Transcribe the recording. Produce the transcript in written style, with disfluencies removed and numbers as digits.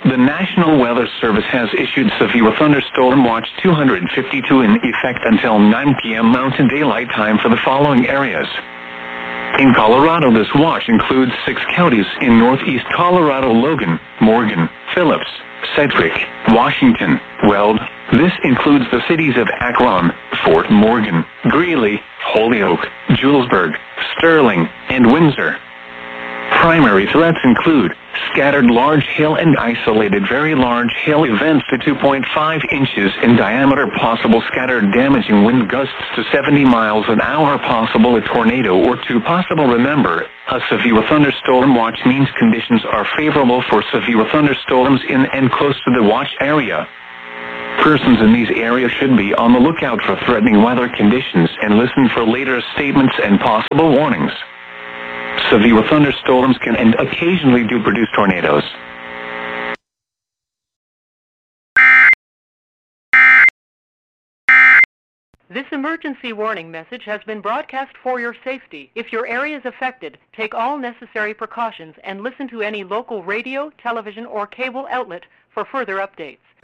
The National Weather Service has issued severe thunderstorm watch 252 in effect until 9 p.m. Mountain Daylight Time for the following areas. In Colorado, this watch includes 6 counties in northeast Colorado: Logan, Morgan, Phillips, Sedgwick, Washington, Weld. This includes the cities of Akron, Fort Morgan, Greeley, Holyoke, Julesburg, Sterling, and Windsor. Primary threats include scattered large hail and isolated very large hail events to 2.5 inches in diameter, possible scattered damaging wind gusts to 70 miles an hour, possible a tornado or 2 possible. Remember, a severe thunderstorm watch means conditions are favorable for severe thunderstorms in and close to the watch area. Persons in these areas should be on the lookout for threatening weather conditions and listen for later statements and possible warnings. Severe thunderstorms can and occasionally do produce tornadoes. This emergency warning message has been broadcast for your safety. If your area is affected, take all necessary precautions and listen to any local radio, television, or cable outlet for further updates.